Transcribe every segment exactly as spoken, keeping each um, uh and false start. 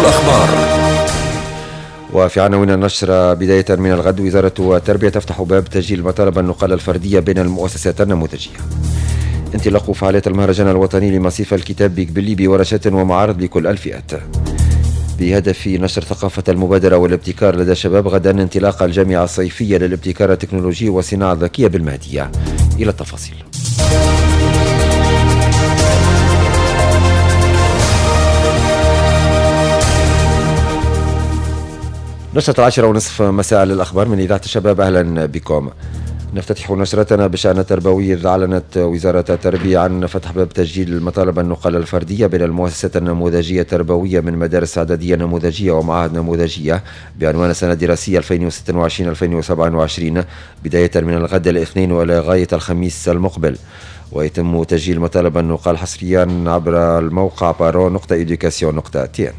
الأخبار. وفي عناوين النشر بداية من الغد، وزارة التربية تفتح باب تسجيل مطالب النقل الفردية بين المؤسسات النموذجية. انطلاق فعالية المهرجان الوطني لمصيف الكتاب بقبلي بورشات ومعارض لكل الفئات بهدف نشر ثقافة المبادرة والابتكار لدى الشباب. غدا انطلاق الجامعة الصيفية للابتكار التكنولوجي والصناعة الذكية بالمهدية. إلى التفاصيل. نشرة العاشرة ونصف مساء للأخبار من إذاعة الشباب، أهلا بكم. نفتتح نشرتنا بشأن التربوي، إذ أعلنت وزارة التربية عن فتح باب تسجيل مطالب النقل الفردية بين المؤسسات النموذجية التربوية من مدارس إعدادية نموذجية ومعاهد نموذجية بعنوان السنة الدراسية ألفين وستة وعشرين ألفين وسبعة وعشرين بداية من الغد الاثنين ولغاية الخميس المقبل. ويتم تسجيل مطالب النقل حصريا عبر الموقع بارو نقطة إيدوكاسيون نقطة تين.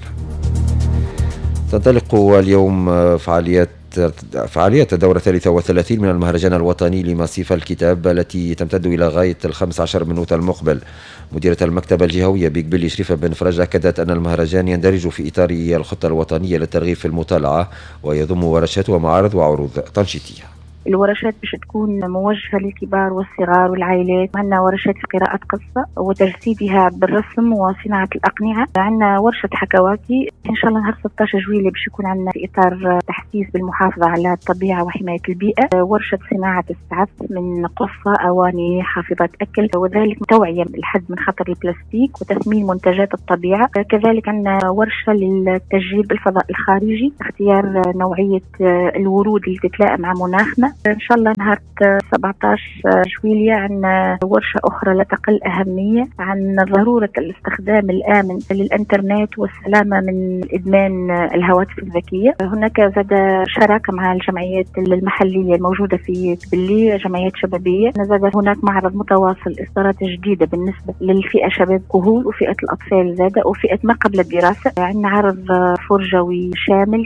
تنطلق اليوم فعاليات فعاليات الدورة الثالثة والثلاثين من المهرجان الوطني لمصيف الكتاب التي تمتد إلى غاية الخمس عشر من أوت المقبل. مديرة المكتبة الجهوية بقبلي شريفة بن فرج أكدت أن المهرجان يندرج في إطار الخطة الوطنية للترغيب في المطالعة، ويضم ورشات ومعارض وعروض تنشيطية. الورشات باش تكون موجهة للكبار والصغار والعائلات. عندنا ورشات في قراءة قصة وتجسيدها بالرسم وصناعة الأقنعة. عندنا ورشة حكواكي إن شاء الله نهار ستة عشر جويلية باش يكون عندنا في إطار تحسيس بالمحافظة على الطبيعة وحماية البيئة. ورشة صناعة السعف من قصة، أواني، حافظات أكل، وذلك توعية الحد من خطر البلاستيك وتثمين منتجات الطبيعة. كذلك عندنا ورشة للتسجيل بالفضاء الخارجي، اختيار نوعية الورود اللي تتلائم مع مناخنا. إن شاء الله نهار سبعة عشر جويلية عندنا ورشة أخرى لا تقل أهمية عن ضرورة الاستخدام الآمن للإنترنت والسلامة من إدمان الهواتف الذكية. هناك زاد شراكة مع الجمعيات المحلية الموجودة في قبلي، جمعيات شبابية. زاد هناك معرض متواصل، إصدارات جديدة بالنسبة للفئة شباب كهول وفئة الأطفال زاد وفئة ما قبل الدراسة. عندنا عرض فرجوي شامل.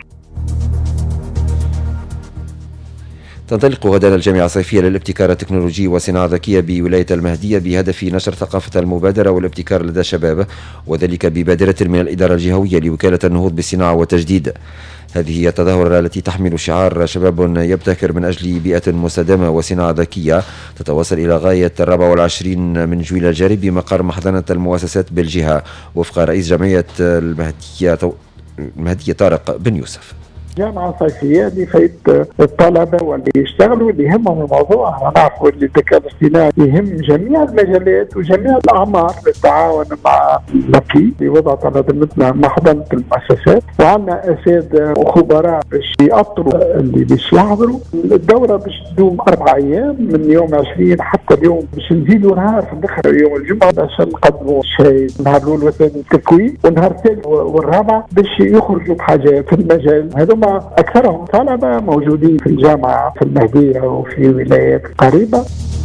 تنطلق غدا الجامعة الصيفية للابتكار التكنولوجي والصناعة الذكية بولاية المهدية بهدف نشر ثقافة المبادرة والابتكار لدى الشباب، وذلك ببادرة من الإدارة الجهوية لوكالة النهوض بالصناعة والتجديد. هذه هي التظاهرة التي تحمل شعار شباب يبتكر من أجل بيئة مستدامة وصناعة ذكية، تتواصل إلى غاية الرابع والعشرين من جويل الجاري بمقر محضنة المؤسسات بالجهة، وفق رئيس جمعية المهدية المهدية طارق بن يوسف. جامعة صيفية لفائدة الطلبة واللي يشتغلوا اللي يهمهم الموضوع. أنا نعرف اللي الذكاء الاصطناعي يهم جميع المجالات وجميع الأعمار بالتعاون مع لكي لوضع تنظيمتنا محضنة المؤسسات، وعندنا أساتذة وخبراء باش يأطروا اللي باش يحضروا. الدورة باش تدوم أربع أيام من يوم عشرين حتى اليوم، باش نزيدوا نهار في الآخر يوم الجمعة باش نقدموا شيء. النهار الأول والثاني التكوين، والنهار الثالث والرابع باش يخرجوا بحاجة في المجال. هذوما أكثرهم طلبة موجودين في الجامعة في المهدية وفي ولايات قريبة.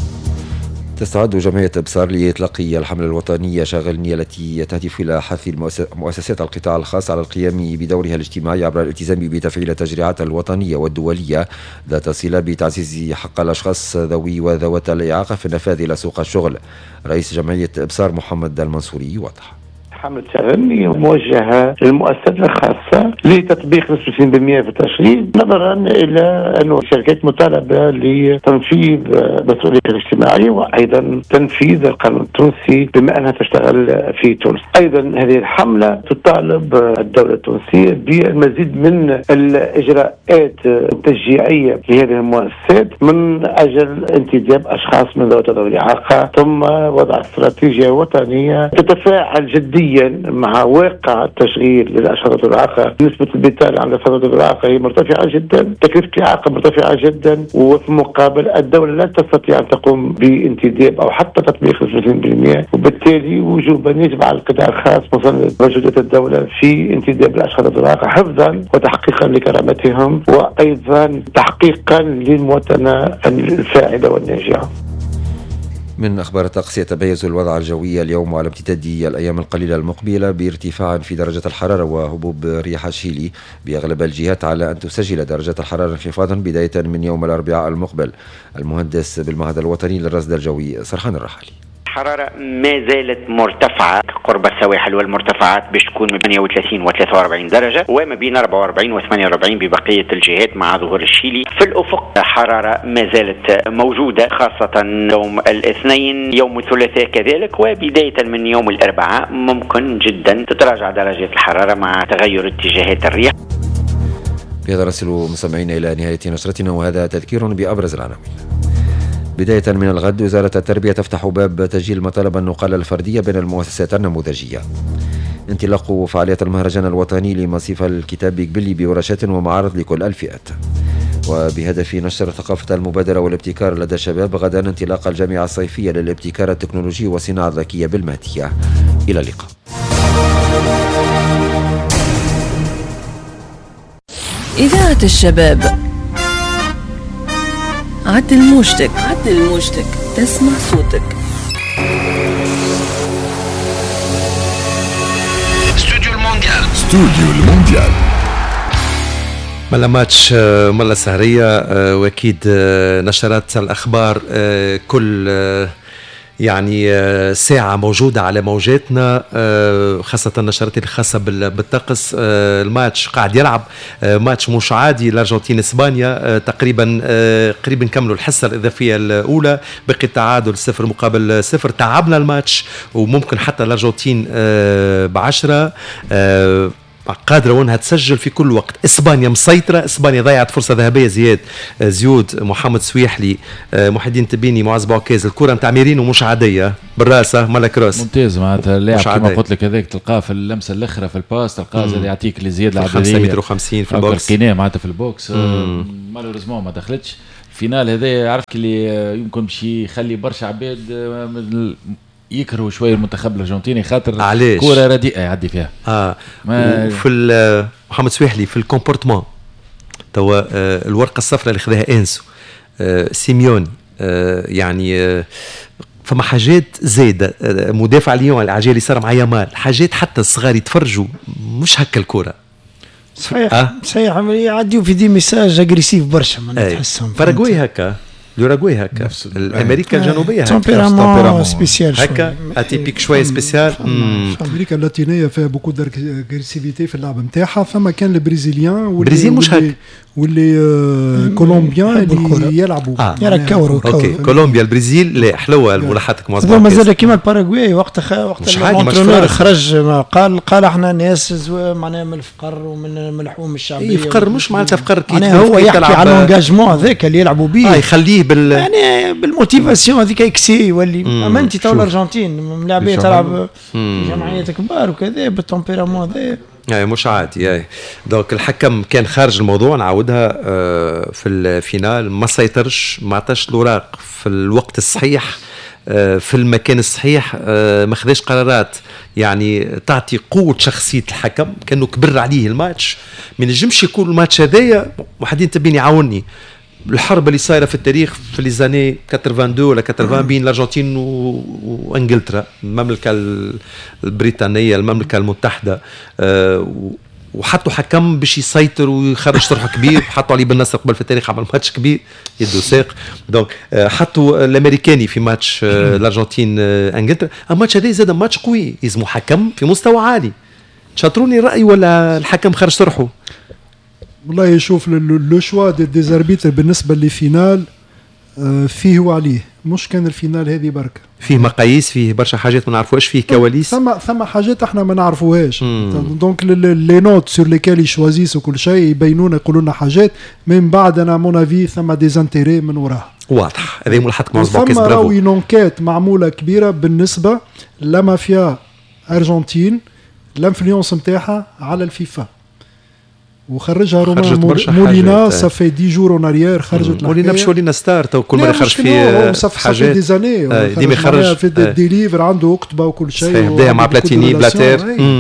تستعد جمعية إبصار لإطلاق الحملة الوطنية شاغلني التي تهدف إلى حث مؤسسات القطاع الخاص على القيام بدورها الاجتماعي عبر الالتزام بتفعيل التشريعات الوطنية والدولية ذات صلة بتعزيز حق الأشخاص ذوي وذوات الإعاقة في النفاذ إلى سوق الشغل. رئيس جمعية إبصار محمد المنصوري يوضح. حملة شاغلني موجهة للمؤسسات الخاصة لتطبيق نسبة ستين بالمئة في التشغيل، نظرا إلى أن الشركات مطالبة لتنفيذ مسؤوليتها الاجتماعية وأيضا تنفيذ القانون التونسي بما أنها تشتغل في تونس. أيضا هذه الحملة تطالب الدولة التونسية بالمزيد من الإجراءات التشجيعية لهذه المؤسسات من أجل انتداب أشخاص من ذوي الإعاقة، ثم وضع استراتيجية وطنية تتفاعل جديا مع واقع التشغيل للأشخاص ذوي الإعاقة. نسبة البطالة عند الأشخاص ذوي الإعاقة هي مرتفعة جدا، تكلفة الإعاقة مرتفعة جدا، وفي المقابل الدولة لا تستطيع أن تقوم بانتداب أو حتى تطبيق ثلاثين بالمئة، وبالتالي وجوبا يجب على القطاع الخاص مساندة مجهودات الدولة في انتداب الأشخاص ذوي الإعاقة حفظا وتحقيقا لكرامتهم وأيضا تحقيقا للمواطنة الفاعلة والناجعة. من أخبار الطقس، يتميز الوضع الجوي اليوم على امتداد الأيام القليلة المقبلة بارتفاع في درجة الحرارة وهبوب رياح الشيلي بأغلب الجهات، على أن تسجل درجة الحرارة انخفاضا بداية من يوم الأربعاء المقبل. المهندس بالمعهد الوطني للرصد الجوي سرحان الرحالي. الحرارة ما زالت مرتفعة قرب السواحل والمرتفعات باش تكون من ثمانية وثلاثين و ثلاثة وأربعين درجة، وما بين أربعة وأربعين و ثمانية وأربعين ببقية الجهات مع ظهور الشيلي. في الأفق حرارة ما زالت موجودة خاصة يوم الاثنين، يوم الثلاثاء كذلك، وبداية من يوم الأربعاء ممكن جدا تتراجع درجات الحرارة مع تغير اتجاهات الرياح. بهذا نصل مستمعين إلى نهاية نشرتنا، وهذا تذكير بأبرز العناوين. بداية من الغد وزارة التربية تفتح باب تسجيل المطالب النقال الفردية بين المؤسسات النموذجية. انطلاق فعالية المهرجان الوطني لمصيف الكتاب بقبلي بورشات ومعارض لكل الفئات. وبهدف نشر ثقافة المبادرة والابتكار لدى الشباب، غدا انطلاق الجامعة الصيفية للابتكار التكنولوجي والصناعة الذكية بالمادية. إلى اللقاء. إذاعة الشباب، عدل موجتك عدل موجتك تسمع صوتك. استوديو المونديال استوديو المونديال ملا ماتش ملا سهرية، واكيد نشرات الأخبار كل يعني ساعة موجودة على موجاتنا، خاصة النشرات الخاصة بالطقس. الماتش قاعد يلعب، ماتش مش عادي، الأرجنتين إسبانيا تقريبا قريب نكملوا الحصة الإضافية الأولى، بقي التعادل صفر مقابل صفر. تعبنا الماتش وممكن حتى الأرجنتين بعشرة قادرة وانها تسجل في كل وقت. اسبانيا مسيطرة، اسبانيا ضيعت فرصة ذهبية. زياد زيود، محمد سويحلي، محي الدين تبيني، معز بوعكاز، الكرة نتاع ميرينو مش عادية بالراسة مالا كروس ممتاز معناتها اللاعب كما قلت لك هذاك تلقاه في اللمسة الأخرى في الباس، تلقاه زاد يعطيك لزياد العددية خمسة متر وخمسين في البوكس، القناة معناتها في البوكس. مالوريزمون ما دخلتش الفينال هذا. عرفت اللي يمكن باش يخلي برشا عباد يكرهوا شويه المنتخب الارجنتيني خاطر كوره رديئه يعدي فيها. اه وفي محمد سويحلي في الكومبورتمون توا آه الورقه الصفراء اللي خذاها انسو آه سيميوني آه يعني آه فما حاجات زايده. آه مدافع ليون العجالي اللي صار مع يامال، حاجات حتى الصغار يتفرجوا مش هكا الكوره. صحيح آه؟ صحيح يعديوا في دي ميساج اغريسيف برشا ما نحسهم. باراغواي هكا، الأوروغواي هكا، الأمريكا الجنوبية هكا تمبيرامون سبيسيال هكا اتيبيك شوية سبيسيال. أمريكا اللاتينية فيها بوكو داغريسيفيتي في اللعب نتاعها. فما كان البرازيليان والبرازيل مش هكا، واللي آه كولومبيان اللي يلعبوا آه. يركوروا اوكي. كولومبيا البرازيل لا حلوه ملاحظتك مظبوط. مازال كيما الباراغواي وقت خ... وقت الانترونور خرج قال قال احنا ناس معناها من الفقر ومن اللحوم الشعبيه. اي فقر مش معناتها فقر كي يعني هو يحكي على الانجاجمون هذاك اللي يلعبوا به، اه يخليه بال يعني بالموتيفاسيون هذيك يكسي يولي. اما انت تو الارجنتين ملاعبيه تلعب جمعيات كبار وكذا بالتمبيرامون هذا يعني مش عادي. يعني دونك الحكم كان خارج الموضوع، نعاودها في الفينال ما سيطرش، ما عطاش الوراق في الوقت الصحيح في المكان الصحيح، ما خذاش قرارات يعني تعطي قوة شخصية الحكم، كأنه كبر عليه الماتش. ما نجمش يكون الماتش هذايا وحدين تبين يعاونني الحرب اللي صايره في التاريخ في ليزاني اثنين وثمانين ولا ثمانين بين الارجنتين وانجلترا، المملكه البريطانيه، المملكه المتحده، أه وحطوا حكم باش يسيطر ويخرج طرح كبير. حطوا علي بن نصر قبل في التاريخ عمل ماتش كبير يده ساق. دونك أه حطوا الامريكاني في ماتش أه الارجنتين أه انجلترا. الماتش هذا زاد ماتش قوي، يزمو حكم في مستوى عالي. شاطروني الراي ولا الحكم خرج طرحه؟ والله يشوف لو شوا دي ديزاربيتر بالنسبه للفينال فيه وعليه، مش كان الفينال هذه بركه فيه مقاييس، فيه برشا حاجات ما نعرفوهاش، فيه كواليس، ثم ثم حاجات احنا ما نعرفوهاش. دونك لي نوت سور ليكال يشوازيس وكل شيء يبينونا يقولوا لنا حاجات من بعد. انا مون افي ثم ديزانتيري من وراها واضح. هذه ملاحظتك مع ثم راهو نونكات معموله كبيره بالنسبه لمافيا ارجنتين، الانفلونس نتاعها على الفيفا، وخرجها رومان مولينا صافي دي جور اون اريير. خرجت مولينا مش مولينا ستار تو كل ما يخرج فيه حاجات دي زاني ديما يخرج في الديليفر عنده كتبه وكل شيء. بدا مع بلاتيني بلاتير.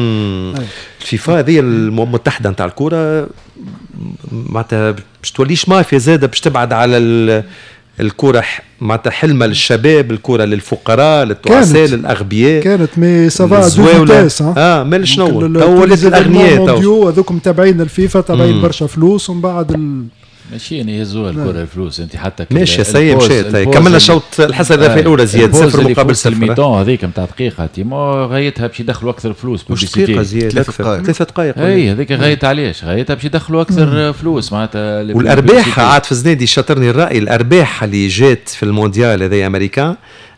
الفيفا هذه المتحده نتاع الكره معناتها باش توليش مافيا زاده، باش تبعد على الكرة معناتها حلمة للشباب، الكرة للفقراء للتعساء للأغبياء. كانت مي سافا دو فيتاس. اه مال شنو تو ولات الأغنياء تو هذوك متابعين الفيفا، تابعين برشا فلوس، ومن بعد ال... ماشي يعني يهزوها الكره الفلوس انت حتى ماشي سي مشيت كملنا شوط الحصه الاضافيه الاولى زياد صفر مقابل صفر الميتون هذيك نتاع دقيقه تيمو غايتها باش يدخلوا اكثر فلوس مش دقيقه زياد ثلاث دقائق اي هذيك غايت علاش غايتها باش يدخلوا اكثر فلوس معناتها والارباح عاد في زنادي شاطرني الراي الارباح اللي جات في المونديال هذا امريكان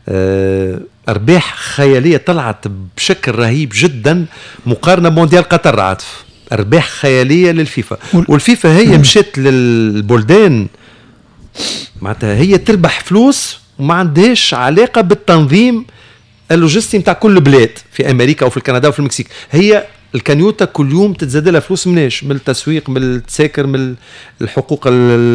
ارباح خياليه طلعت بشكل رهيب جدا مقارنه بمونديال قطر عاطف ارباح خياليه للفيفا والفيفا هي مشت للبلدان معناتها هي تربح فلوس وما عندهاش علاقه بالتنظيم اللوجستي نتاع كل بلاد في امريكا او في الكندا وفي المكسيك هي الكانيوتا كل يوم تتزاد لها فلوس مناش من التسويق من التساكر من الحقوق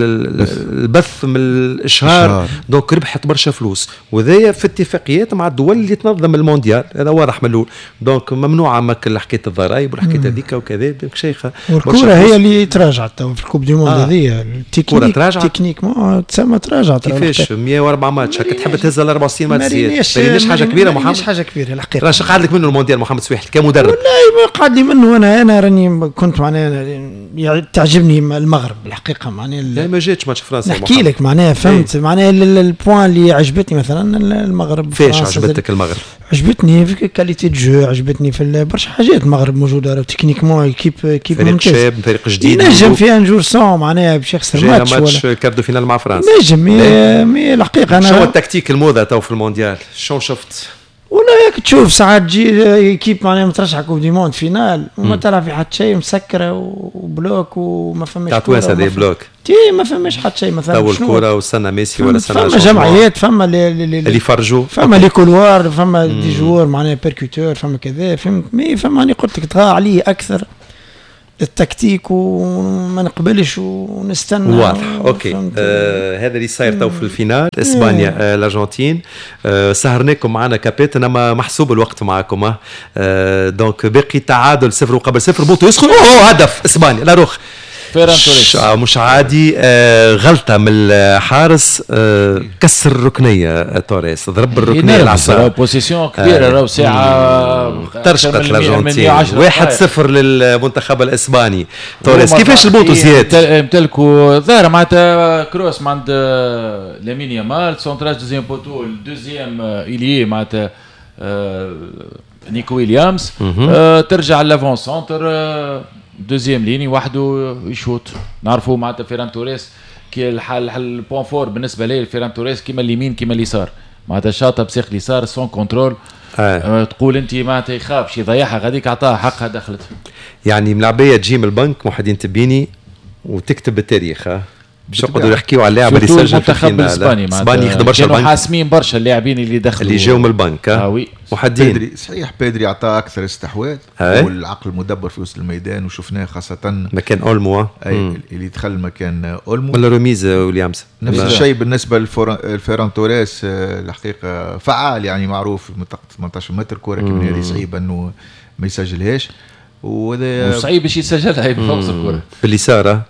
البث من الاشهار دونك ربحت برشا فلوس وذايا في اتفاقيات مع الدول اللي تنظم المونديال هذا واضح من الاول دونك ممنوعه ماك حكايه الضرائب والحكايه هذيك وكذا شيخه والكره هي اللي تراجعت في الكوب دي موند هذه التكنيك التكنيك ما تسمى تراجعت كيفاش مية وأربعة ماتش هكا تحب تهز ل أربعة وستين ماتش زياده مش حاجه كبيره محمد مش حاجه كبيره الحقيقه راش قاعد لك منه المونديال محمد سويحل كمدرب والله قاعد لي منه انا انا راني كنت معناها تعجبني المغرب الحقيقه معناها لا ما جاتش ماتش فرنسا نحكي لك معناها فهمت معناها البوان اللي عجبتني مثلا المغرب فيش عجبتك المغرب عجبتني في كاليتي جو عجبتني في برشا حاجات المغرب موجوده راه تكنيكمون كيب كيب فريق شاب فريق جديد نجم فيها نجور سون معناها باش يخسر ماتش ولا ماتش كاردو فينال مع فرنسا نجم مي الحقيقه انا شو التكتيك الموضه تو في المونديال شو شفت ولا ياك تشوف ساعات تجي كيب معناها مترشح كوب دي موند فينال وما تلعب في حتى شيء مسكره وبلوك وما فماش تاع توانسه هذه بلوك تي ما فماش حتى شيء مثلا تو الكره وسنه ميسي ولا سنه فما جمعيات فما اللي اللي يفرجوا فما لي كولوار فما دي جوار معناها بيركوتور فما كذا فهمت مي فما اني قلت لك طغى عليه اكثر التكتيك وما نقبلش ونستنى واضح اوكي آه هذا اللي صاير تو في الفينال اسبانيا آه الارجنتين آه سهرناكم معنا كابيتن اما محسوب الوقت معكم آه دونك باقي تعادل صفر وقبل صفر بوتو يسخن اوه هدف اسبانيا لا روخ فيران توريس مش عادي آه غلطه من الحارس آه كسر الركنيه توريس ضرب الركنيه العصا بوزيسيون كبيره راهو ساعه ترشقت الارجنتين واحد صفر للمنتخب الاسباني توريس كيفاش البوتو زياد امتلكوا ظاهره معناتها كروس عند لامين يامال سونتراج دوزيام بوتو الدوزيام إليه معناتها نيكو ويليامز ترجع لافون سونتر دوزيام ليني وحده يشوط نعرفوا معناتها فيران توريس كي الحل البوان فور بالنسبه لي فيران توريس كيما اليمين كيما اليسار معناتها شاطه بسيق اليسار سون كنترول آه. تقول انت معناتها يخافش يضيعها غاديك عطاها حقها دخلت يعني ملعبيه تجي من البنك محدين تبيني وتكتب بالتاريخ ها باش يقعدوا يحكيوا على اللاعب اللي سجل في المنتخب الاسباني اسبانيا يخدم برشا كانوا حاسمين برشا اللاعبين اللي دخلوا اللي جاوا من البنك ها وي محدين بيدري صحيح بيدري عطى اكثر استحواذ والعقل المدبر في وسط الميدان وشفناه خاصه مكان اولمو اي اللي دخل مكان اولمو ولا رميز ويليامز نفس الشيء بالنسبه لفيران توريس الحقيقه فعال يعني معروف منطقه ثمانية عشر متر كره كيما هذه صعيب انه ما يسجلهاش وهذا وصعيب باش يسجلها هي بفوز الكره باليسار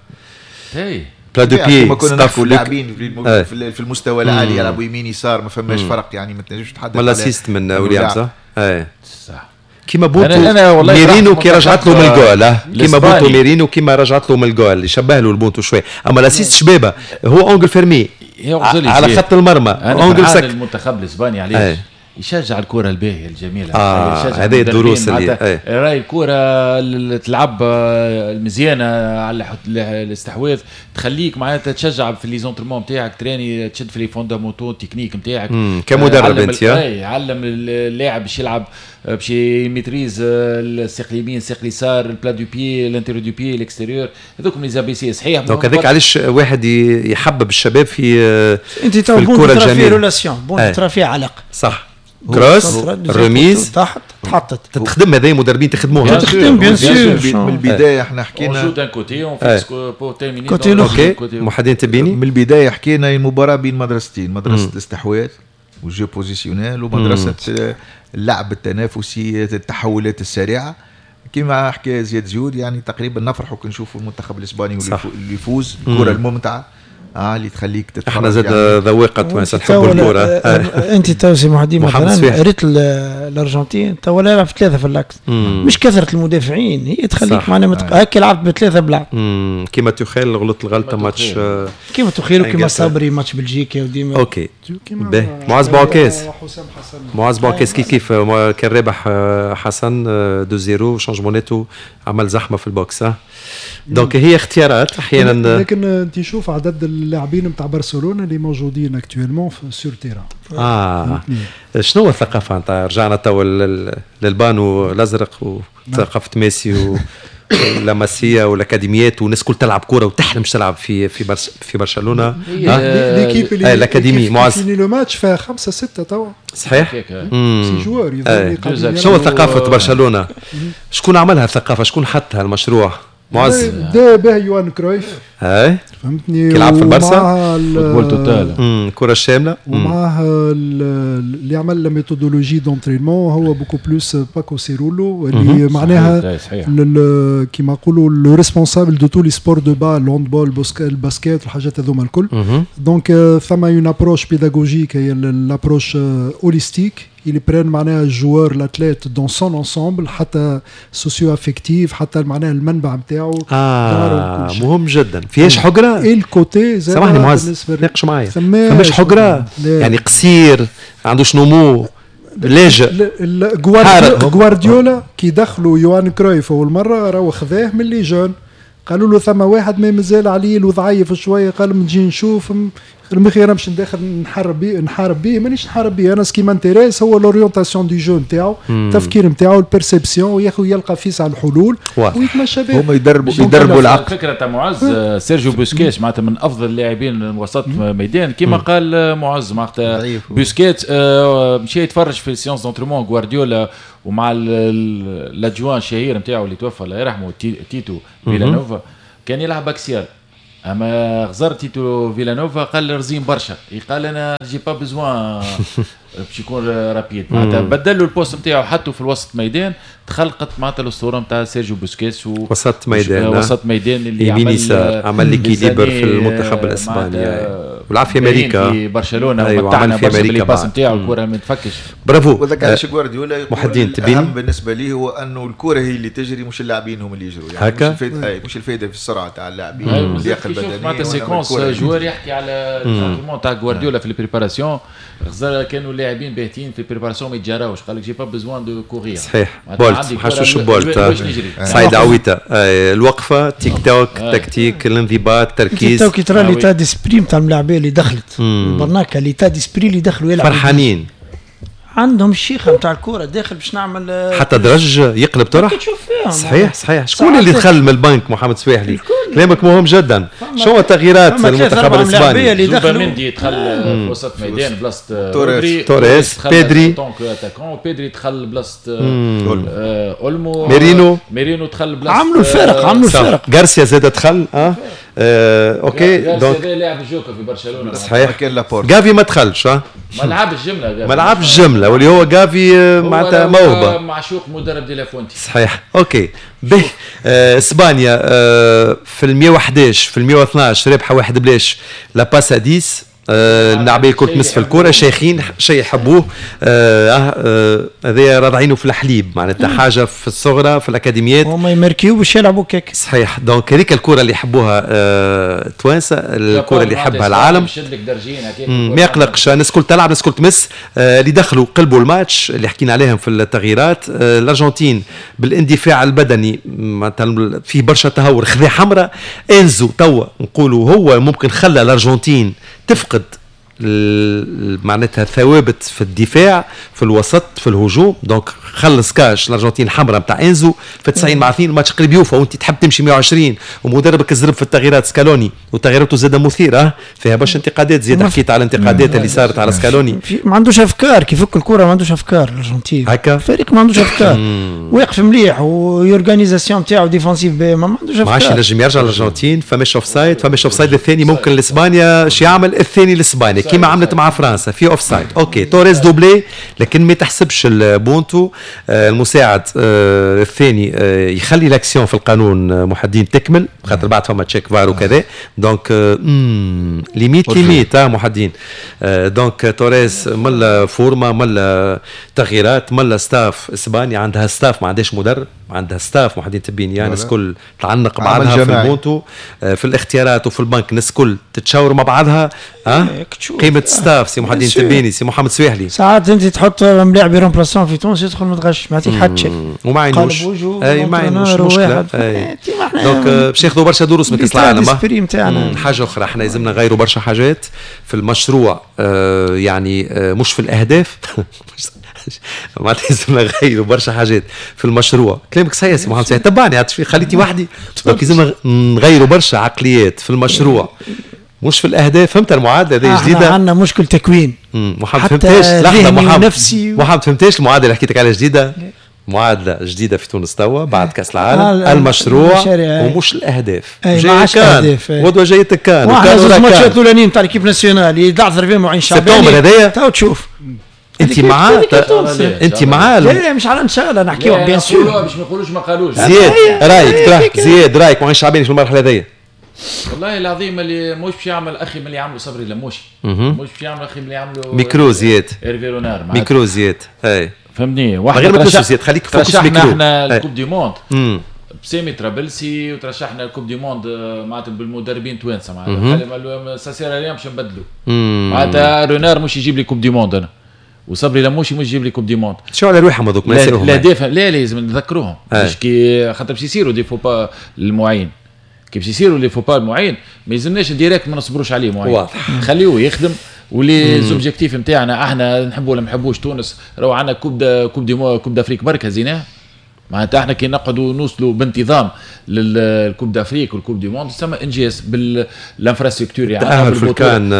اي بلا دو بيي ما كنا نحكوا لاعبين في المستوى العالي يلعبوا يمين يسار ما فماش فرق يعني ما تنجمش تحدد ولا سيست من ويليامز اي صح كيما بوتو ميرينو كي رجعت له من الجول كيما بوتو ميرينو كيما رجعت له من الجول اللي شبه له البونتو شويه اما لاسيست شبابه هو اونجل فيرمي على خط المرمى اونجل سك المنتخب الاسباني علاش يشجع الكرة الباهية الجميلة اه هذه الدروس اللي راي الكرة اللي تلعب المزيانة على الاستحواذ تخليك معناتها تشجع في لي زونترمون نتاعك تراني تشد في لي فوندامونتو تكنيك نتاعك كمدرب انت يعلم اللاعب باش يلعب باش يميتريز الساق اليمين الساق اليسار البلا دو بي الانتيريور دو بي الاكستيريور هذوك لي زابيسي صحيح دونك هذاك علاش واحد يحبب الشباب في انت تو الكرة الجميلة ريلاسيون بون ترى فيها علاقة صح كروس رميز تحت تحطت تخدم هذي مدربين تخدموها تخدم بيان سور من البدايه احنا حكينا اون دان كوتي اون فيكس بو تيرميني كوتي اوكي محدين تبيني من البدايه حكينا المباراه بين مدرستين مدرسه الاستحواذ والجو بوزيسيونيل ومدرسه اللعب التنافسي التحولات السريعه كما حكى زياد زيود يعني تقريبا نفرحوا كي نشوفوا المنتخب الاسباني اللي يفوز الكره الممتعه اه اللي تخليك تتفرج. احنا زاد ذواقه توانسه نحبوا الكره. انت تو سي محمدي مثلا ريت الارجنتين تو يلعب في ثلاثه في اللاكس، مش كثره المدافعين هي تخليك معنا متق... هكا لعبت بثلاثه بلعب كيما تخيل غلط الغلطه ماتش كيما تخيل وكيما صبري ماتش بلجيكا وديما اوكي باهي. معاذ بوعكاز معاذ بوعكاز كيف كيف كان رابح حسن دو زيرو شانجمونيتو عمل زحمه في البوكس. ها دونك هي اختيارات احيانا. لكن انت شوف عدد اللاعبين نتاع برشلونه اللي موجودين اكطويلمون سور تيران. اه شنو هو الثقافه نتاع رجعنا تو للبانو الازرق وثقافه ميسي واللاماسيا والاكاديميات والناس كل تلعب كوره وتحلم تلعب في في برش في برشلونه. ليكيب اللي الاكاديمي معز فيني لو ماتش فيها خمسة ستة توا صحيح. سي جوار شنو ثقافه برشلونه؟ شكون عملها الثقافه؟ شكون حطها المشروع؟ معز ده به يوان كرويف اي فهمتني كيلعب في البارسا فوتبول توتال امم كره الشامله ومعاه اللي عمل لا ميثودولوجي دونترينمون هو بوكو بلوس باكو سيرولو اللي معناها كيما نقولوا لو ريسبونسابل دو تو لي سبور دو با الهاندبول الباسكيت الحاجات هذوما الكل. دونك ثم اون ابروش بيداغوجيك هي الابروش هوليستيك اللي برين معناها الجوار الاتليت دون سون انسامبل حتى سوسيو افكتيف حتى معناها المنبع نتاعو اه مهم جدا. فيهاش حجره الكوتي سامحني معز ناقش معايا فماش حجره يعني قصير عندوش نمو لاجئ. غوارديولا كي دخلوا يوان كرويف اول مره راهو خذاه من لي جون قالوا له ثم واحد ما مازال عليل وضعيف شويه قال نجي نشوف المخي انا باش ندخل نحارب بيه نحارب بيه مانيش نحارب بيه انا سكي مانتيريس هو لورينتاسيون دي جو نتاعو التفكير نتاعو البيرسيبسيون وياخذ يلقى فيس على الحلول ويتمشى به. هما يدربوا يدربوا العقل. الفكره تاع معز سيرجيو بوسكيتس معناتها من افضل اللاعبين وسط ميدان كما قال معز معناتها بوسكيتس مشى يتفرج في سيونس دونتريمون غوارديولا ومع الادجوان الشهير نتاعو اللي توفى الله يرحمه تيتو فيلانوفا كان يلعب باكسيال. اما غزر تيتو فيلانوفا قال رزين برشا قال انا جي با بزوان باش يكون رابيد معناتها بدلوا البوست نتاعو حطوا في الوسط ميدان تخلقت معناتها الاسطوره نتاع سيرجيو بوسكيتس وسط ميدان وسط ميدان اللي عمل عمل ليكيليبر في المنتخب الاسباني ولعب في امريكا في برشلونه ومتعنا في امريكا الباس نتاعو الكره ما تفكش برافو. وذاك علاش غوارديولا محدين الاهم بالنسبه ليه هو انه الكره هي اللي تجري مش اللاعبين هم اللي يجروا يعني هكا؟ مش الفائده مش الفائده في السرعه تاع اللاعبين اللياقه البدنيه معناتها سيكونس جوار يحكي على الانترينمون تاع غوارديولا في البريباراسيون غزر كانوا اللاعبين باهتين في البريباراسيون ما يتجاراوش قال لك جي با بيزوان دو كورير صحيح. بولت حشوش بولت سعيد عويته الوقفه تيك توك تكتيك الانضباط التركيز تو كي ترى ليتا ديسبري نتاع اللاعبين اللي دخلت البرناكه ليتا ديسبري اللي دخلوا يلعبوا فرحانين عندهم الشيخه نتاع الكوره داخل باش نعمل حتى درج يقلب طرح صحيح صحيح. شكون اللي دخل من البنك محمد سواحلي كلامك مهم جدا. شو التغييرات المنتخب الاسباني؟ اللي دخل مندي دخل في وسط ميدان بلاصه توريس توريس بيدري بيدري دخل بلاصه اولمو ميرينو ميرينو دخل بلاصه عملوا الفرق عملوا الفرق غارسيا زاد دخل اه آه، اوكي دونك لاعب الجوكر في برشلونه صحيح. جافي ما دخلش ها ما لعبش جمله ما لعبش جمله واللي هو جافي معناتها موهبه معشوق مدرب دي لافونتي صحيح. اوكي به آه، اسبانيا آه، في ال مية وأحد عشر في ال مية واثناش ربحه واحد بلاش لا باس عشرة اللاعبين كنت نصف الكره شيخين شيء يحبوه هذا راضعينه في الحليب معناتها حاجه في الصغرى في الاكاديميات هما يماركيو باش يلعبوا كيك صحيح. دونك هذيك الكره اللي يحبوها أه توانسه الكره اللي يحبها العالم ما يقلقش الناس كل تلعب الناس كل تمس أه اللي دخلوا قلبوا الماتش اللي حكينا عليهم في التغييرات أه الارجنتين بالاندفاع البدني مثلا فيه برشا تهور خذا حمراء انزو توا نقولوا هو ممكن خلى الارجنتين تفقد معناتها ثوابت في الدفاع في الوسط في الهجوم. دونك خلص كاش الارجنتين الحمراء نتاع انزو في تسعين مع اثنين الماتش قريب يوفى وانت تحب تمشي مية وعشرين ومدربك الزرب في التغييرات سكالوني وتغييراته زاد مثيره فيها باش انتقادات زياده حكيت على الانتقادات اللي صارت على سكالوني ما عندوش افكار كيف يفك الكره ما عندوش افكار الارجنتين هكا فريق ما عندوش افكار واقف مليح واورغانيزاسيون تاعو ديفونسيف ما عندوش افكار ما عادش ينجم يرجع الارجنتين فماش اوف سايد فماش اوف سايد الثاني ممكن لاسبانيا اش يعمل الثاني لاسبانيا كيما عملت مع فرنسا في اوف سايد. اوكي توريز دوبلي لكن ما تحسبش البونتو. آه المساعد آه الثاني آه يخلي لاكسيون في القانون محدين تكمل خاطر بعد فما تشيك فار وكذا. دونك امم ليميت ليميت اه محدين. آه دونك توريز ملا فورما ملا تغييرات ملا ستاف اسبانيا عندها ستاف ما عندهاش مدرب عندها ستاف محدين تبين يعني ناس كل تعلق بعضها في البونتو آه في الاختيارات وفي البنك ناس كل تتشاور مع بعضها. ها آه قيمه ستاف سي محدين تبيني سي محمد سويحلي ساعات انت تحط ملاعب رومبلاسون في تونس يدخل متغش ما يعطيك حتى شيء وما عندوش اي ما عندوش مشكله. دونك باش ياخذوا برشا دروس من كاس العالم. حاجه اخرى احنا لازمنا نغيروا برشا حاجات في المشروع آه يعني آه مش في الاهداف ما لازمنا نغيروا برشا حاجات في المشروع. كلامك صحيح سي محمد سعيد تبعني خليتي وحدي. دونك لازمنا نغيروا برشا عقليات في المشروع مش في الاهداف. فهمت المعادله هذه جديده عندنا مشكل تكوين محمد فهمتاش لحظه محمد محمد فهمتاش المعادله اللي حكيتك عليها جديده. معادله جديده في تونس توا بعد كاس العالم آه المشروع ومش الاهداف. جاي كان غدوه جايتك كان وكانوا الماتشات الاولانيين تاع ليكيب ناسيونال يضعف فيهم معين شعباني هذايا تو تشوف انت معاه انت معاه لا مش على ان شاء الله نحكيو بيان سور باش ما يقولوش ما قالوش. زياد رايك رايك زياد رايك معين شعباني في المرحله هذيا. والله العظيم اللي مش باش يعمل اخي من اللي يعملوا صبري لموشي مش باش يعمل اخي من اللي يعملوا ميكرو زياد ايرفي رونار ميكرو زياد اي فهمني واحد غير ميكرو زياد خليك فوكس ميكرو. احنا الكوب دي موند بسامي ترابلسي وترشحنا الكوب دي موند معناتها بالمدربين توانسه معناتها ساسير اليوم باش نبدلوا معناتها رونار مش يجيب لي كوب دي موند انا وصبري لموشي مش يجيب لي كوب دي موند. شو على روحهم هذوك ما يصيروا لا دافع لا لازم نذكروهم باش كي خاطر باش يصيروا دي فوبا المعين كي باش يصيروا لي فوبا المعين ما يلزمناش ديريكت ما نصبروش عليه معين واضح خليوه يخدم ولي زوبجيكتيف نتاعنا احنا نحبوا ولا ما نحبوش تونس راهو عندنا كوب دا كوب دي كوب دافريك برك هزيناه معناتها احنا كي نقعدوا نوصلوا بانتظام للكوب دافريك والكوب دي موند تسمى انجاز بالانفراستركتور يعني تاهل في الكان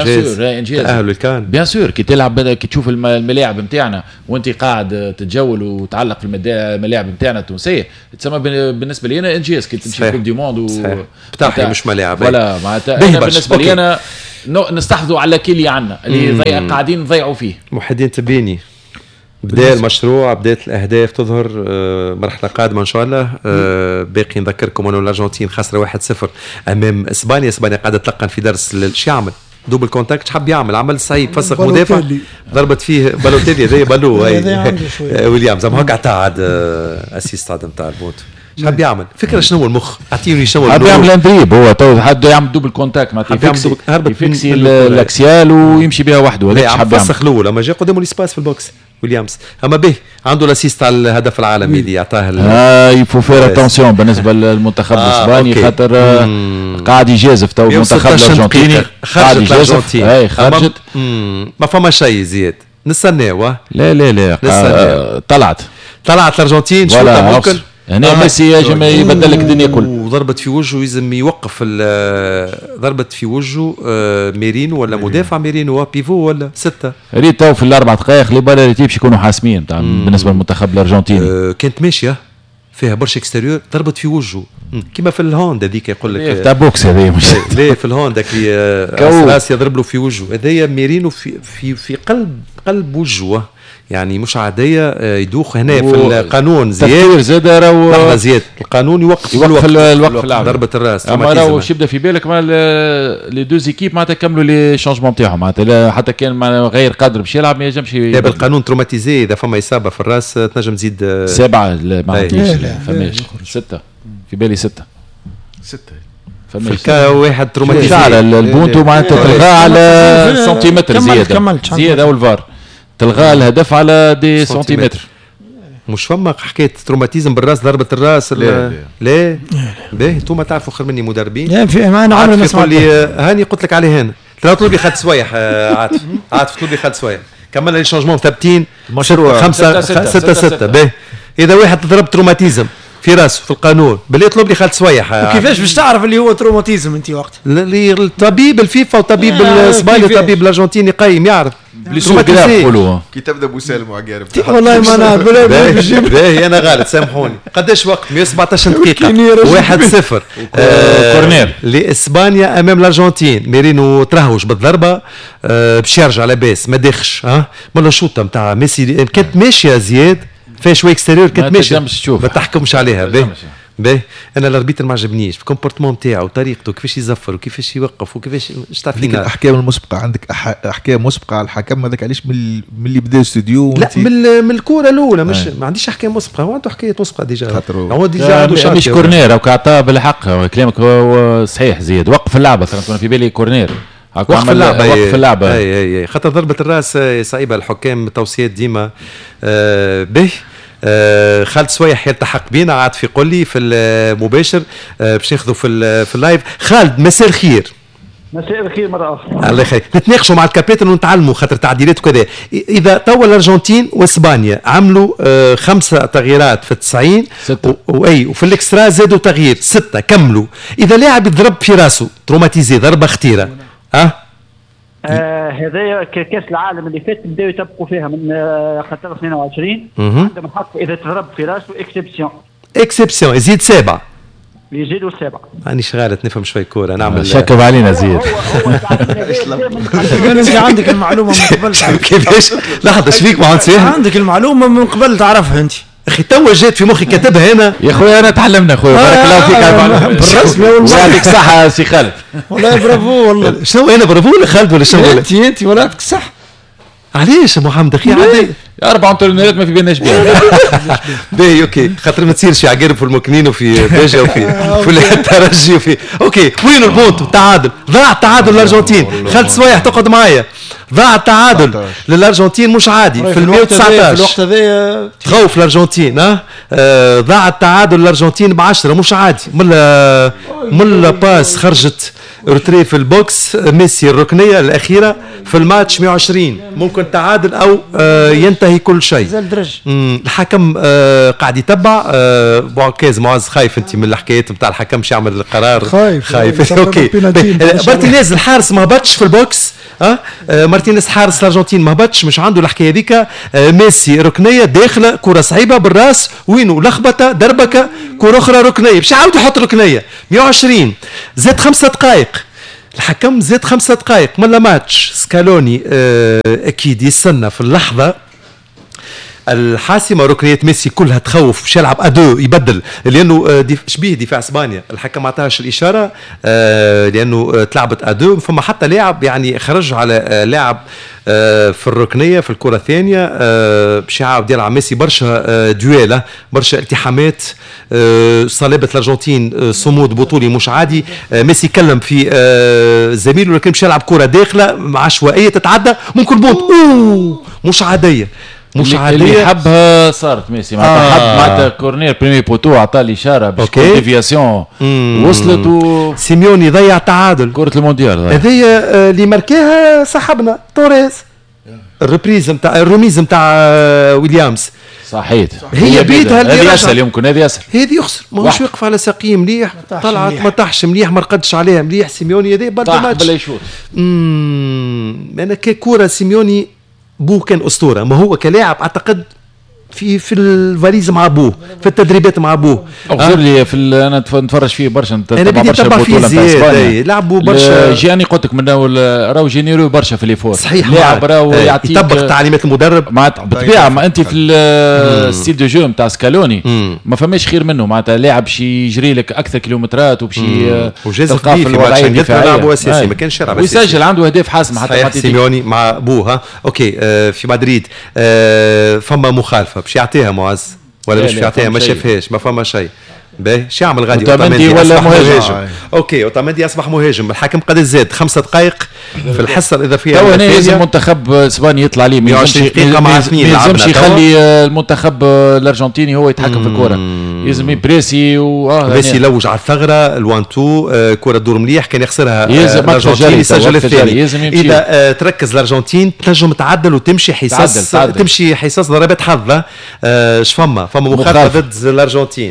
انجاز تاهل الكان بيان سور كي تلعب كي تشوف الملاعب نتاعنا وانت قاعد تتجول وتعلق في الملاعب نتاعنا التونسيه تسمى بالنسبه لي انا انجاز كي تمشي كوب دي موند وتحيا مش ملاعب ولا معناتها انا بالنسبه لي انا نستحفظوا على كل اللي عندنا اللي ضيع قاعدين نضيعوا فيه. محدين تبيني بداية المشروع بداية الأهداف تظهر آه مرحلة قادمة إن شاء الله. آه باقي نذكركم أنه الأرجنتين خسر واحد صفر أمام إسبانيا. إسبانيا قاعدة تلقن في درس شو يعمل دوبل كونتاكت حب يعمل عمل صعيب فسخ مدافع ضربت فيه بالوتيلي هذا بالو هاي ويليامز أما هكا تاعد آه أسيست عاد نتاع البوت شو حب يعمل فكرة شنو المخ أعطيني شنو حب يعمل اندريب هو تو حد يعمل دوبل كونتاكت ما يفكسي يفكسي الأكسيال ويمشي بها وحده هذاك حب فسخ الأول أما جا قدامه الإسباس في البوكس ويليامز اما به عنده الاسيست على الهدف العالمي اللي يعطاه اه يفو فير اتونسيون بالنسبه للمنتخب الاسباني آه خاطر قاعد يجازف تو المنتخب الارجنتيني قاعد يجازف اي خرجت ما فما شيء زياد نستناو لا لا لا آه طلعت طلعت الارجنتين شو ممكن هنا آه ميسي يجم يبدل لك الدنيا كل وضربت في وجهه يلزم يوقف ضربت في وجهه ميرينو ولا مدافع ميرينو بيفو ولا ستة ريت تو في الاربع دقائق اللي بالي باش يكونوا حاسمين بالنسبه للمنتخب الارجنتيني آه كانت ماشيه فيها برشا اكستيريور ضربت في وجهه كما في الهوندا هذيك يقول لك تاع بوكس هذه مش ليه في الهوندا كي راس يضرب له في وجهه هذايا ميرينو في في في قلب قلب وجهه يعني مش عاديه يدوخ هنا في القانون زياد زاد راهو زياد القانون يوقف يوقف الوقف في اللعب ضربه الراس اما راهو واش يبدا في بالك مع لي دو زيكيب معناتها كملوا لي شونجمون تاعهم معناتها حتى كان غير قادر باش يلعب ما ينجمش بالقانون تروماتيزي اذا فما اصابه في الراس تنجم تزيد سبعه ما عنديش فماش سته في بالي سته سته فماش واحد تروماتيزي على البونتو معناتها تلغى على سنتيمتر زياده زياده والفار تلغى الهدف على دي سنتيمتر مش فما حكايه تروماتيزم بالراس ضربه الراس لا لا باهي انتم تعرفوا خير مني مدربين لا في انا عمري ما سمعت لي هاني قلت لك عليه هنا طلب لي خد سوايح عاطف عاطف طلب لي خد سوايح كمل لي شونجمون ثابتين المشروع خمسة ستة ستة باهي اذا واحد ضرب تروماتيزم في راسه في القانون باللي يطلب لي خالد سويح وكيفاش باش تعرف اللي هو تروماتيزم انت وقت الطبيب الفيفا وطبيب الاسباني وطبيب الارجنتيني قيم يعرف يقولوا كي تبدا ابو سالم وعقارب والله ما انا باهي انا غلط سامحوني. قداش وقت؟ مئة وسبعطاش دقيقه. واحد صفر كورنير لاسبانيا امام الارجنتين. ميرينو ترهوش بالضربه باش يرجع لاباس ما داخش ها ولا الشوطه نتاع ميسي كانت ماشيه زياد فيها شوي اكستيريور كانت ماشيه ما تحكمش عليها. باهي باهي انا الاربيتر ما عجبنيش الكومبورتمون نتاعو وطريقته كيفاش يزفر وكيفاش يوقف وكيفاش تعرف ليك الاحكام المسبقه عندك أح... احكام مسبقه على الحكم هذاك علاش من من اللي بدا الاستوديو لا من من الكوره الاولى مش ما عنديش احكام مسبقه هو عنده حكايه مسبقه ديجا هو ديجا عنده مش كورنير او كعطاه بالحق كلامك هو صحيح زياد وقف اللعبه كان في بالي كورنير وقف اللعبه وقف اللعبه اي اي خاطر ضربه الراس صعيبه الحكام توصيات ديما آه به آه خالد سويح يلتحق بينا عاد في قولي في المباشر آه باش ناخذوا في في اللايف. خالد مساء الخير. مساء الخير مرة أخرى. الله يخليك. نتناقشوا مع الكابيتن ونتعلموا خاطر تعديلات وكذا. إذا توا الأرجنتين وإسبانيا عملوا آه خمسة تغييرات في التسعين ستة وأي وفي الإكسترا زادوا تغيير ستة كملوا. إذا لاعب يضرب في راسه تروماتيزي ضربة خطيرة ها آه هذايا كاس العالم اللي فات بداوا يطبقوا فيها من آه قطر اثنين وعشرين عندهم الحق اذا تضرب في راسه اكسبسيون اكسبسيون يزيد سابع يزيدوا سابع. مانيش غالط نفهم شوي كوره نعمل شكب علينا زياد. انت عندك المعلومه من قبل كيفاش لحظه ايش فيك ما عندك المعلومه من قبل تعرفها انت اخي توا جات في مخي كاتبها هنا يا خويا انا تعلمنا خويا بارك الله فيك على المعلومه بالرسمي والله يعطيك الصحه سي خالد والله برافو والله. شنو انا برافو ولا خالد ولا شنو انت انت ولا يعطيك الصحه. علاش محمد اخي عادي اربع انترنت ما في بيناش بها باهي اوكي خاطر ما تصيرش عقارب في المكنين وفي باجا وفي في الترجي وفي اوكي وين البونت تعادل ضاع تعادل الارجنتين. خالد سوايح تقعد معايا ضاع التعادل للارجنتين مش عادي في ال مئة وتسعطاش في الوقت هذا تخوف الارجنتين ها آه ضاع التعادل الارجنتين بعشرة مش عادي من من باس خرجت روتري في البوكس ميسي الركنيه الاخيره في الماتش مئة وعشرين ممكن تعادل او آه ينتهي كل شيء. زال درج الحكم آه قاعد يتبع آه بوعكاز معز خايف انت من الحكايات نتاع الحكم مش يعمل القرار خايف خايف اوكي مارتينيز الحارس ما هبطش في البوكس ها آه مارتينيز حارس الارجنتين ما هبطش مش عنده الحكايه هذيك آه ميسي ركنيه داخله كره صعيبه بالراس وينو لخبطه دربكه كره اخرى ركنيه باش يعاود يحط ركنيه مئة وعشرين زاد خمسة دقائق الحكم زاد خمسة دقائق من الماتش سكالوني آه اكيد يستنى في اللحظه الحاسمه ركنيه ميسي كلها تخوف باش يلعب ادو يبدل لانه ديف شبيه دفاع اسبانيا الحكم ما عطاش الاشاره آه لانه تلعبت ادو فما حتى لاعب يعني خرج على آه لاعب آه في الركنيه في الكره الثانيه آه باش يعاود يلعب ميسي برشا آه دويله برشا التحامات آه صلابه الارجنتين آه صمود بطولي مش عادي آه ميسي كلم في آه زميله لكن باش يلعب كره داخله عشوائيه تتعدى ممكن بونت اوه مش عاديه مش عادية اللي حبها صارت ميسي معناتها آه. حب معناتها كورنير بريمي بوتو عطى الاشاره باش تكون ديفياسيون وصلت و سيميوني ضيع تعادل كره المونديال هذيا اللي ماركاها صاحبنا توريز الريبريز نتاع الرميز نتاع ويليامز صحيت هي بيدها اللي هذه يسهل يمكن هذه يسهل هذه يخسر ماهوش يوقف على ساقيه مليح طلعت ما طاحش مليح ما رقدش عليها مليح سيميوني هذا برضه ماتش بلا يشوط امم انا ككوره سيميوني بوه كان اسطوره ما هو كلاعب اعتقد في في الفاليز مع ابوه في التدريبات مع ابوه اغفر لي في انا نتفرج فيه برشا انا بدي اتبع فيه زياده لعبوا برشا جاني قلت لك من راهو جينيرو برشا في ليفور صحيح لاعب راهو يعطيك يطبق تعليمات المدرب معناتها بالطبيعه ما انت في الستيل دو جو نتاع سكالوني ما فماش خير منه معناتها لاعب باش يجري لك اكثر كيلومترات وباش تلقاه في الوضعيه الدفاعيه لعبوا اساسي ما كانش يلعب اساسي ويسجل عنده اهداف حاسمه حتى سيميوني مع ابوه اوكي في مدريد فما مخالفه باش يعطيها معز ولا مش يعطيها ما شافهاش ما فما شيء باهي شو يعمل غادي اوتامندي ولا مهاجم اوكي اوتامندي اصبح مهاجم الحكم قد زاد خمسة دقائق في الحصه الاضافيه تو هنا لازم المنتخب اسبانيا يطلع ليه ما يلزمش يخلي المنتخب الارجنتيني هو يتحكم في الكره لازم بريسي و بريسي يلوج على الثغره الوان تو كره تدور مليح كان يخسرها الارجنتين يسجل الثاني اذا تركز الارجنتين تنجم تعدل وتمشي حصص تمشي حصص ضربات حظ اش فما فما مخالفه ضد الارجنتين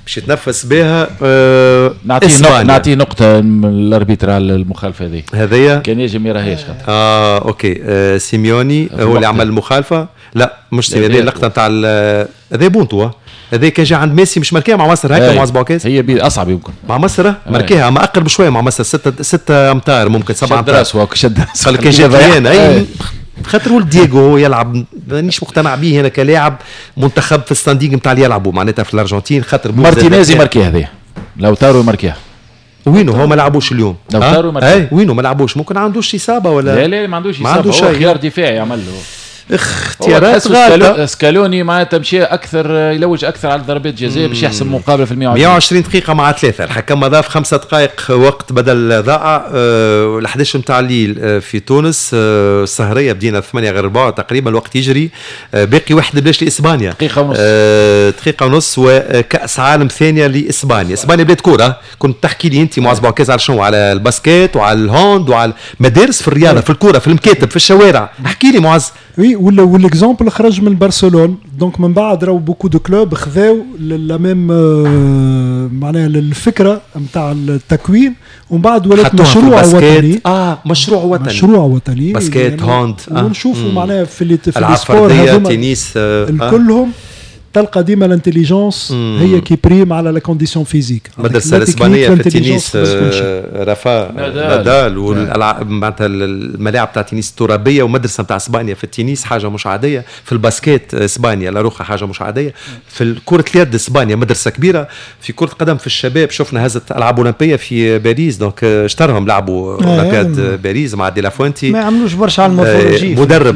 باش يتنفس بها. آه نعطيه نعطيه نقطه من الاربيتر على المخالفه هذه هذيا كان يجي ما يراهيش خاطر اه اوكي آه سيميوني هو اللي عمل المخالفه. لا مش هذه اللقطه نتاع هذا بونتو هذا كان جا عند ميسي مش ماركيها مع مصر هكا مع زبوكيز هي بي اصعب يمكن مع مصر ماركيها اما اقرب شويه مع مصر ستة ستة امتار ممكن سبعة امتار شد راسه شد قال لك جا ضيان اي خاطر ولد دييغو هو يلعب مانيش مقتنع به هنا كلاعب منتخب في الستاندينغ نتاع اللي يلعبوا معناتها في الارجنتين خاطر مارتينيز ماركيها هذه لو تارو ماركيها وينو هو ما لعبوش اليوم لو تارو ماركيها اي وينو ما لعبوش ممكن ما عندوش اصابه ولا لا لا ما عندوش اصابه هو خيار دفاعي عمل له اختيارات غالطة. سكالوني معناتها مشى اكثر يلوج اكثر على ضربات جزاء باش يحسم مقابله في المئة وعشرين دقيقه مع ثلاثه الحكم ضاف خمسة دقائق وقت بدل ضاع أه ال11 نتاع الليل في تونس أه السهريه بدينا ثمانية غير ربع تقريبا الوقت يجري أه باقي واحد بلاش لاسبانيا دقيقه ونص أه دقيقه ونص وكاس عالم ثانيه لاسبانيا. اسبانيا بلاد كوره كنت تحكي لي انت معز بوكاز على شنو على الباسكيت وعلى الهاند وعلى المدارس في الرياضه في الكوره في المكاتب في الشوارع احكي لي معز. وي ولا والاكزامبل خرج من برشلونه دونك من بعد راهو بوكو دو كلوب خذاو لا ميم معناها الفكره نتاع التكوين ومن بعد ولات مشروع وطني. اه مشروع وطني مشروع وطني باسكيت يعني هاند آه. ونشوفوا معناها في اللي في السبور هذوما تنس آه. كلهم تلقى ديما الانتليجنس هي كي بريم على لا كونديسيون فيزيك. المدرسه الاسبانيه في التنس رافا نادال والالعاب معناتها الملاعب تاع التنس الترابيه ومدرسه تاع اسبانيا في التنس حاجه مش عاديه. في الباسكيت اسبانيا لاروخا حاجه مش عاديه. في كره اليد اسبانيا مدرسه كبيره. في كره القدم في الشباب شفنا هزت العاب اولمبيه في باريس دونك اشترهم لعبوا اولمبياد باريس مع دي لافونتي ما يعملوش برشا على المورفولوجي مدرب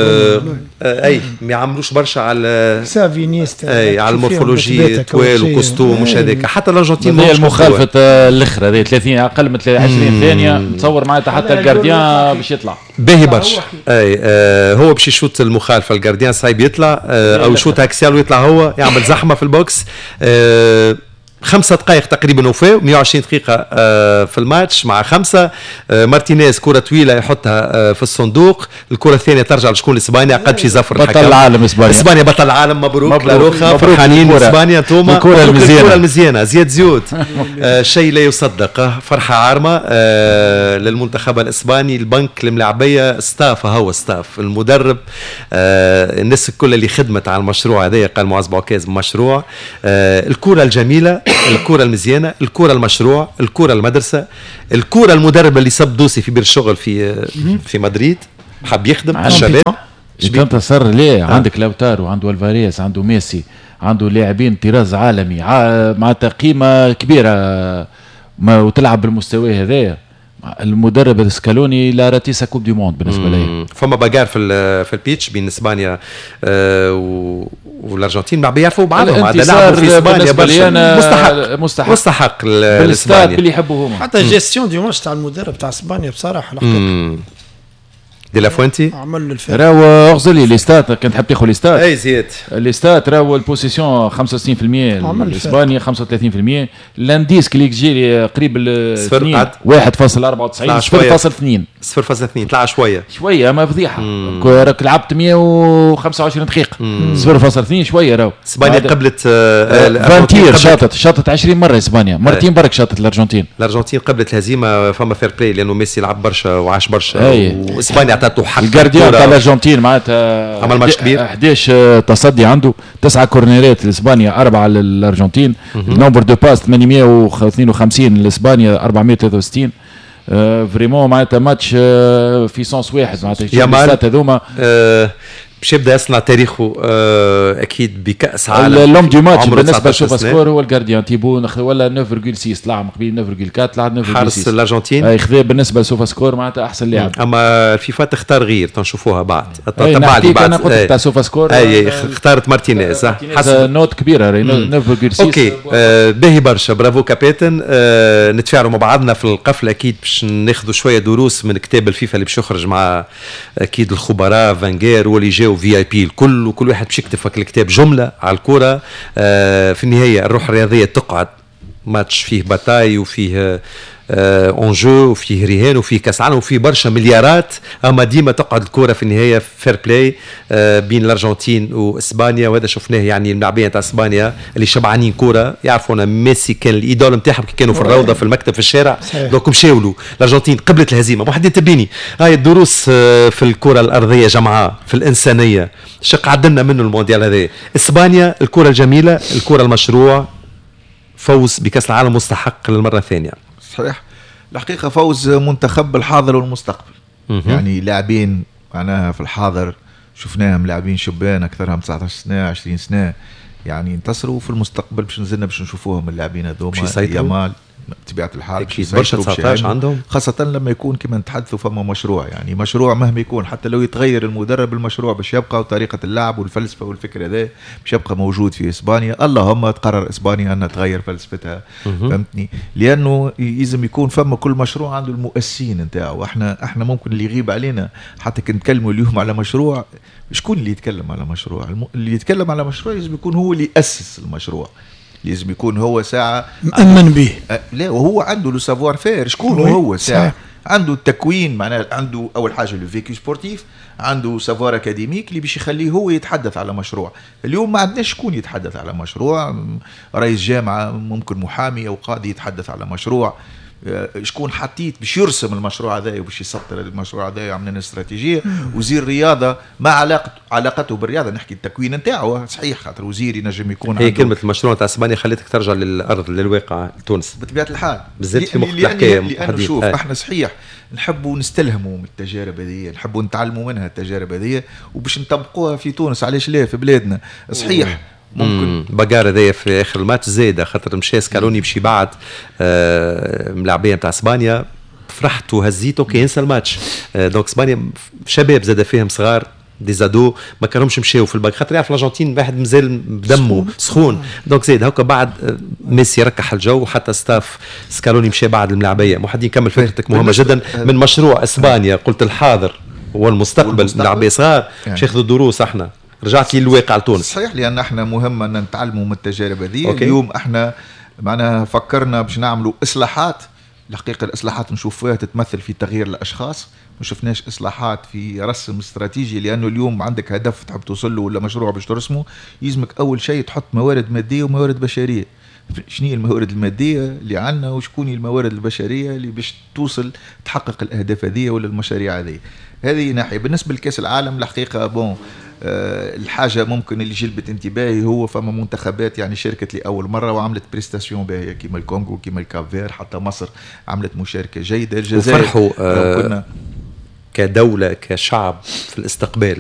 اي ما يعملوش برشا على سافيني اي على المورفولوجي طويل وكوستوم مش هذاك حتى الارجنتين هي المخالفه الاخرى هذه ثلاثين اقل من عشرين ثانيه نتصور معناتها حتى الجارديان باش يطلع باهي برشا. اي آه هو باش يشوت المخالفه الجارديان صعيب يطلع آه او يشوت اكسيال ويطلع هو يعمل زحمه في البوكس. آه خمسة دقائق تقريبا وفاء مئة وعشرين دقيقة آه في الماتش مع خمسة. آه مارتينيز كرة طويلة يحطها آه في الصندوق. الكرة الثانية ترجع لشكون لإسبانيا قد في زفر الحكم بطل العالم إسبانيا إسبانيا بطل العالم مبروك لاروخا فرحانين إسبانيا توما الكرة المزيانة الكرة المزيانة زياد زيود آه شيء لا يصدق فرحة عارمة آه للمنتخب الإسباني. البنك الملاعبية ستاف هو ستاف المدرب آه الناس كل اللي خدمت على المشروع هذا قال معز بوكاز مشروع آه الكرة الجميلة الكرة المزيانة الكرة المشروع الكرة المدرسة الكرة المدرب اللي سب دوسي في بير الشغل في في مدريد حب يخدم الشباب. انت صار ليه آه. عندك لوتارو عنده الفاريز عنده ميسي عنده لاعبين طراز عالمي معناتها قيمة كبيرة ما وتلعب بالمستوى هذايا. المدرب سكالوني لا راتيسا كوب دي موند بالنسبه لي. فما باغار في في البيتش بين اسبانيا آه والارجنتين ما بيعرفوا بعضهم هذا لعبوا في اسبانيا برشا مستحق مستحق مستحق بالاستاد اللي يحبوا هما. حتى جيستيون دي ماتش تاع المدرب تاع اسبانيا بصراحه دي لافوينتي عمل الفرق راهو اغزلي لي ستات كنت تحب تاخذ لي ستات اي زيد لي ستات راهو البوزيسيون خمسة وستين بالمئة اسبانيا خمسة وثلاثين بالمئة الانديس كلي يجي قريب ال واحد فاصلة أربعة وتسعين صفر فاصلة اثنين صفر فاصلة اثنين طلع شويه شويه ما فضيحه راك لعبت مئة وخمسة وعشرين دقيقه صفر فاصلة اثنين شويه راهو. اسبانيا قبلت فانتير شاطت شاطت عشرين مره اسبانيا مرتين برك شاطت الارجنتين. الارجنتين قبلت الهزيمه فما فير بلاي لانه ميسي لعب برشا وعاش برشا واسبانيا عطاته حق. الجارديان تاع الارجنتين معناتها عمل ماتش كبير احد عشر تصدي عنده تسعة كورنيرات لاسبانيا أربعة للارجنتين. النمبر دو باس ثمانمئة واثنين وخمسين لاسبانيا أربعمئة وثلاثة وستين. آه فريمون معناتها ماتش آه في سونس واحد معناتها يامال هذوما آه باش يبدا يصنع تاريخه آه اكيد بكاس عالم. اللوم دي ماتش بالنسبه لشوف سكور هو الجارديان تيبو ولا تسعة فاصلة ستة طلع قبيل تسعة فاصلة أربعة لعب تسعة فاصلة ستة حارس الارجنتين اي خذا بالنسبه لسوفا سكور معناتها احسن لاعب. اما الفيفا تختار غير تنشوفوها بعد تبع لي بعد انا قلت تاع سوفا سكور اي اختارت مارتينيز حسب نوت كبيره تسعة فاصلة ستة. اوكي آه باهي برشا برافو كابيتن. آه نتفاعلوا مع بعضنا في القفله اكيد باش ناخذوا شويه دروس من كتاب الفيفا اللي باش يخرج مع اكيد الخبراء فانغير واللي جاوا في اي بي الكل وكل واحد باش يكتب في الكتاب جمله على الكره. آه في النهايه الروح الرياضيه تقعد ماتش فيه باتاي وفيه اونجو وفيه رهان وفيه كاس عالم وفيه برشا مليارات، اما ديما تقعد الكره في النهايه فير بلاي بين الارجنتين واسبانيا. وهذا شفناه يعني اللاعبين تاع اسبانيا اللي شبعانين كوره، يعرفونا ميسي كان الايدول نتاعهم كانوا في الروضه في المكتب في الشارع، دوك مشاولوا الارجنتين قبلت الهزيمه. واحد تبيني هاي الدروس في الكره الارضيه جمعاء في الانسانيه، شق عدلنا منه المونديال هذا. اسبانيا الكره الجميله، الكره المشروع، فوز بكاس العالم مستحق للمره الثانيه. صحيح، الحقيقة فوز منتخب الحاضر والمستقبل. يعني لاعبين معناها في الحاضر شفناهم لاعبين شبان أكثرهم تسعة عشر سنة عشرين سنة، يعني انتصروا. في المستقبل باش نزلنا باش نشوفوهم اللاعبين هذوما يامال بطبيعة الحال أكيد برشا تسعة عشر عندهم، خاصة لما يكون كما نتحدثوا فما مشروع. يعني مشروع مهما يكون، حتى لو يتغير المدرب المشروع باش يبقى، وطريقة اللعب والفلسفة والفكر هذا باش يبقى موجود في إسبانيا. اللهم تقرر إسبانيا أنها تغير فلسفتها، فهمتني؟ لأنه لازم يكون فما كل مشروع عنده المؤسسين نتاعو. احنا احنا ممكن اللي يغيب علينا حتى كنتكلموا اليوم على مشروع، شكون اللي يتكلم على مشروع؟ اللي يتكلم على مشروع لازم يكون هو اللي أسس المشروع، لازم يكون هو ساعة مأمن به. أه لا، وهو عنده لو سافوار فير. شكون هو ساعة عنده التكوين، معناه عنده أول حاجة لو فيكو سبورتيف، عنده سافوار أكاديميك اللي باش يخليه هو يتحدث على مشروع. اليوم ما عندناش شكون يتحدث على مشروع، رئيس جامعة ممكن محامي أو قاضي يتحدث على مشروع. شكون حطيت باش يرسم المشروع هذا وباش يسطر المشروع هذا ويعمل استراتيجيه. وزير الرياضه ما علاقته علاقته بالرياضه، نحكي التكوين نتاعو صحيح، خاطر وزير ينجم يكون هي كلمه المشروع تاع اسبانيا خليتك ترجع للارض للواقع لتونس بطبيعه الحال، بالذات في مخ الحكايه. لانه شوف احنا صحيح نحبوا نستلهموا من التجارب هذه، نحبوا نتعلموا منها التجارب هذه وباش نطبقوها في تونس. علاش لا في بلادنا صحيح. ممكن بقار هذايا في اخر الماتش زاده، خاطر مشى سكالوني باش يبعد آه ملاعبيه نتاع اسبانيا، فرحت وهزيته كي ينسى الماتش. آه دونك اسبانيا شباب زاد فيهم صغار ديزادو ما كانهمش مشاو في الباك، خاطر يعرف الارجنتين واحد مازال بدمه سخون. دونك زاد هكا بعد ميسي ركح الجو، وحتى ستاف سكالوني مشى بعد الملاعبيه. محدين كمل فكرتك مهمه جدا من مشروع اسبانيا. قلت الحاضر والمستقبل ملاعبيه صغار باش ياخذوا دروس. احنا رجعت لي الواقع لتونس صحيح، لان احنا مهم ان نتعلموا من التجارب هذه. اليوم احنا معناها فكرنا باش نعملوا اصلاحات. الحقيقه الاصلاحات نشوف فيها تتمثل في تغيير الاشخاص، ما شفناش اصلاحات في رسم استراتيجي. لانه اليوم عندك هدف تحب توصل له ولا مشروع باش ترسمه، يلزمك اول شيء تحط موارد ماديه وموارد بشريه. شنو هي الموارد الماديه اللي عندنا وشكون هي الموارد البشريه اللي باش توصل تحقق الاهداف هذه ولا المشاريع هذه. هذه ناحيه. بالنسبه لكاس العالم الحقيقه بون أه الحاجه ممكن اللي جلبت انتباهي هو فما منتخبات يعني شاركت لاول مره وعملت بريستاسيون باهيه كيما الكونغو كيما الكافير، حتى مصر عملت مشاركه جيده. الجزائر وفرحوا أه كدوله كشعب في الاستقبال.